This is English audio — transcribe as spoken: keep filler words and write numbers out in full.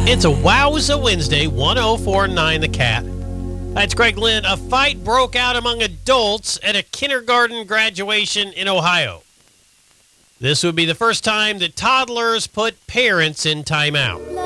It's a Wowza Wednesday, one oh four point nine The Cat. That's Greg Lynn. A fight broke out among adults at a kindergarten graduation in Ohio. This would be the first time that toddlers put parents in timeout.